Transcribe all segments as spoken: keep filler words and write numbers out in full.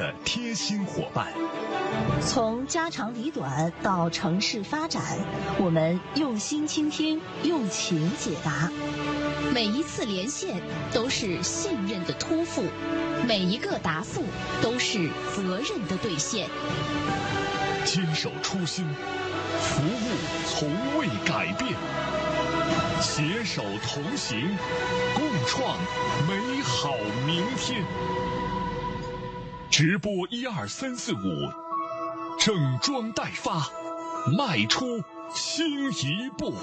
的贴心伙伴。 从家长里短到城市发展，我们用心倾听，用情解答。 每一次连线都是信任的托付，每一个答复都是责任的兑现。 坚守初心，服务从未改变，携手同行，共创美好明天。直播一二三四五，整装待发，迈出新一步。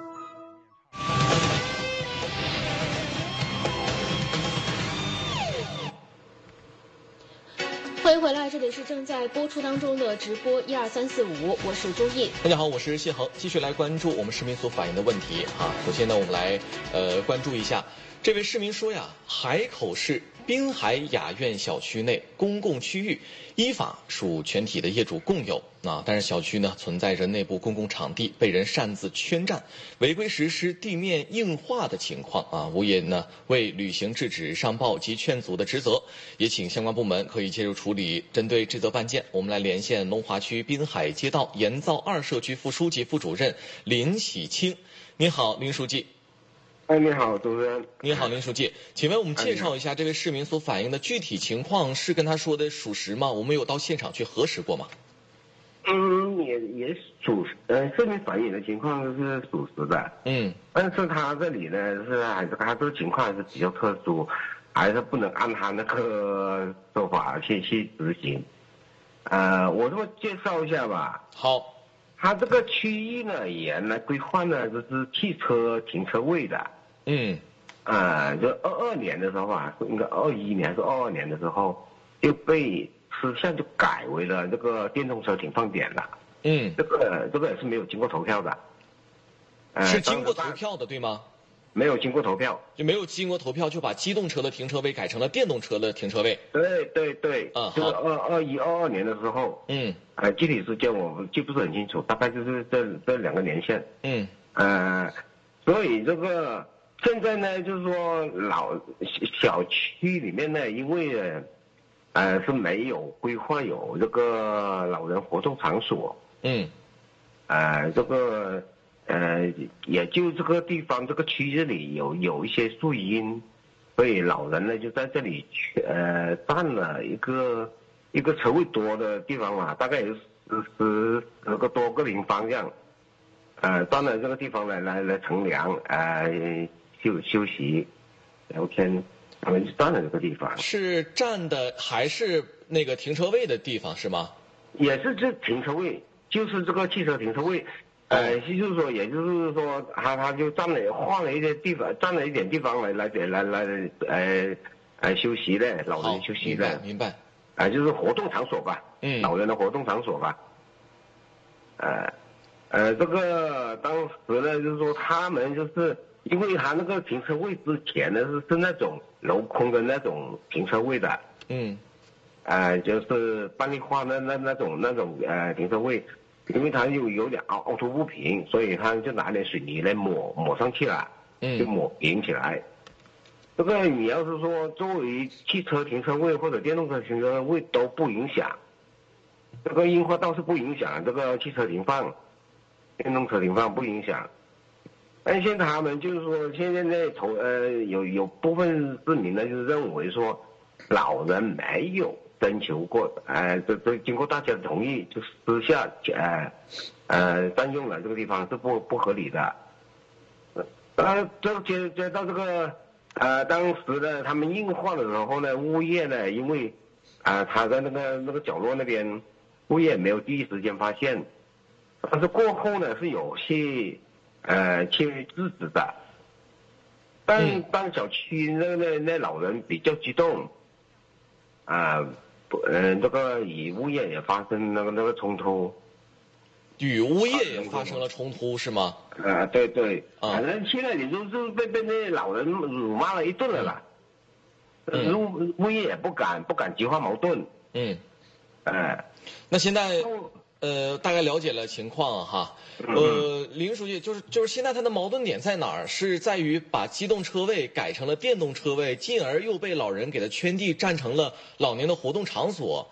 欢迎回来，这里是正在播出当中的直播一二三四五，我是周毅。 大家好，我是谢恒，继续来关注我们市民所反映的问题啊。首先呢，我们来呃关注一下，这位市民说呀，海口市滨海雅苑小区内公共区域依法属全体的业主共有啊，但是小区呢存在着内部公共场地被人擅自圈占、违规实施地面硬化的情况啊，物业呢未履行制止上报及劝阻的职责，也请相关部门可以介入处理。针对这则办件，我们来连线龙华区滨海街道盐灶二社区副书记、副主任林喜清。您好，林书记。 哎，你好，主持人。 你好，林书记，请问我们介绍一下这位市民所反映的具体情况是跟他说的属实吗？我们有到现场去核实过吗？ 嗯，也也属实，呃，市民反映的情况是属实的。 嗯， 但是他这里呢是还是他这个情况还是比较特殊，还是不能按他那个做法去去执行。呃，我这么介绍一下吧。 好。 它这个区域呢，原来规划呢就是汽车停车位的。 嗯。 啊、呃，就二二年的时候啊，应该二一年还是二二年的时候，就被吃相就改为了这个电动车停放点了。 嗯。 这个这个也是没有经过投票的。 呃、是经过投票的，对吗？ 没有经过投票， 就没有经过投票就把机动车的停车位改成了电动车的停车位。 对对对， 啊， 就是二二一二二年的时候， 嗯， 呃，具体时间我记不是很清楚，大概就是这这两个年限， 嗯， 呃，所以这个现在呢，就是说老小区里面呢，因为呃是没有规划有这个老人活动场所， 嗯， 呃，这个。呃，也就这个地方，这个区域里有有一些树荫，所以老人呢就在这里呃占了一个一个车位多的地方嘛，大概有十十十个多个平方这样，呃，占了这个地方来来来乘凉，呃休休息聊天，他们就占了这个地方。 是占的还是那个停车位的地方是吗？ 也是这停车位，就是这个汽车停车位。呃，就是说，也就是说，他他就占了换了一些地方，占了一点地方来来来来呃呃休息的，老人休息的， 明白，明白。啊、 呃，就是活动场所吧， 嗯， 老人的活动场所吧。呃，呃，这个当时呢，就是说他们就是因为他那个停车位之前呢是是那种镂空的那种停车位的， 嗯， 呃，就是半绿化的那那种那种呃停车位。因为它有有点凹凹凸不平，所以他就拿点水泥来抹抹上去了， 嗯， 就抹平起来。这个你要是说作为汽车停车位或者电动车停车位都不影响，这个硬化倒是不影响，这个汽车停放、电动车停放不影响。但现在他们就是说，现在呢，从呃有有部分市民呢，就是认为说，老人没有征求过，呃，这这经过大家的同意，就私下呃呃占用了这个地方是不不合理的。当然，这接接到这个呃当时呢，他们硬化的时候呢，物业呢，因为啊、呃、他在那个那个角落那边，物业没有第一时间发现，但是过后呢是有去呃去制止的。但当小区那那那老人比较激动，啊、呃。嗯，这个与物业也发生那个那个冲突， 与物业也发生了冲突是吗？ 啊、呃，对对， 啊， 反正现在你就是被被那老人辱骂了一顿了啦， 嗯， 物物业也不敢不敢激化矛盾， 嗯， 哎、呃， 那现在呃大概了解了情况哈，呃，林书记就是就是现在他的矛盾点在哪儿？是在于把机动车位改成了电动车位，进而又被老人给他圈地占成了老年的活动场所。